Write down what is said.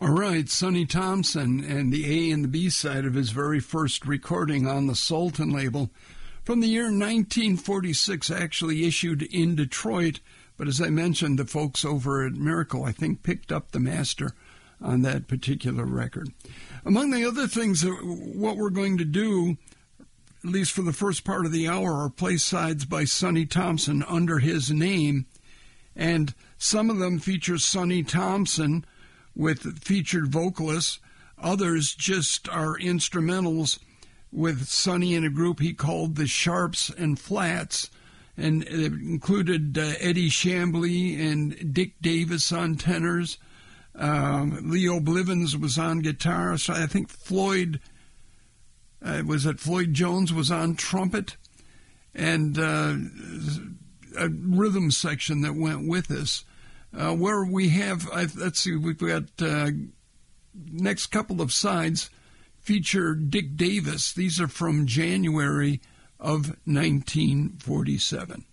All right, Sonny Thompson and the A and the B side of his very first recording on the Sultan label from the year 1946, actually issued in Detroit. But as I mentioned, the folks over at Miracle, I think, picked up the master on that particular record. Among the other things, what we're going to do, at least for the first part of the hour, are play sides by Sonny Thompson under his name. And some of them feature Sonny Thompson with featured vocalists. Others just are instrumentals with Sonny in a group he called the Sharps and Flats. And it included Eddie Chambly and Dick Davis on tenors. Leo Blivens was on guitar. So I think Floyd Jones was on trumpet. And a rhythm section that went with this. Where we have, let's see, we've got next couple of sides feature Dick Davis. These are from January of 1947.